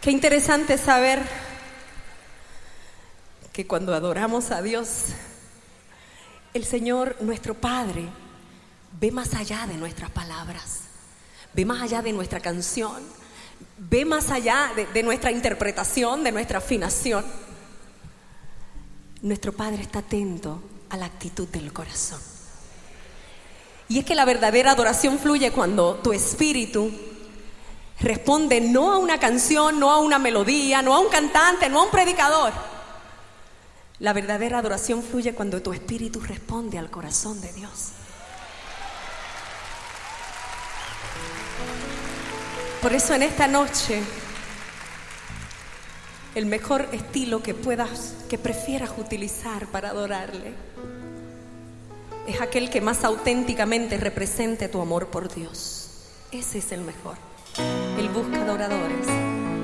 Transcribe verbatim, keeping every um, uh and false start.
Qué interesante saber que cuando adoramos a Dios, el Señor, nuestro Padre, ve más allá de nuestras palabras, ve más allá de nuestra canción, ve más allá de, de nuestra interpretación, de nuestra afinación. Nuestro Padre está atento a la actitud del corazón. Y es que la verdadera adoración fluye cuando tu espíritu responde no a una canción, no a una melodía, no a un cantante, no a un predicador. La verdadera adoración fluye cuando tu espíritu responde al corazón de Dios. Por eso en esta noche, el mejor estilo que puedas, que prefieras utilizar para adorarle, es aquel que más auténticamente represente tu amor por Dios. Ese es el mejor. Él busca adoradores.